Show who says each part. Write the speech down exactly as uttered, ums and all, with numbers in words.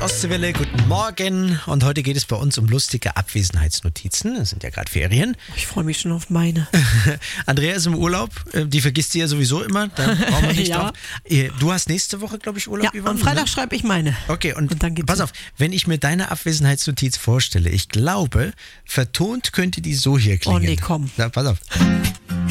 Speaker 1: Ostseewelle, guten Morgen. Und heute geht es bei uns um lustige Abwesenheitsnotizen. Es sind ja gerade Ferien.
Speaker 2: Ich freue mich schon auf meine.
Speaker 1: Andrea ist im Urlaub. Die vergisst sie ja sowieso immer. Da brauchen wir nicht
Speaker 2: Ja.
Speaker 1: drauf. Du hast nächste Woche, glaube ich, Urlaub.
Speaker 2: Ja,
Speaker 1: Yvonne,
Speaker 2: am Freitag
Speaker 1: ne?
Speaker 2: schreibe ich meine.
Speaker 1: Okay, und,
Speaker 2: Und dann geht's
Speaker 1: pass
Speaker 2: los.
Speaker 1: auf, wenn ich mir deine Abwesenheitsnotiz vorstelle, ich glaube, vertont könnte die so hier klingen.
Speaker 2: Oh nee, komm.
Speaker 1: Na, pass auf.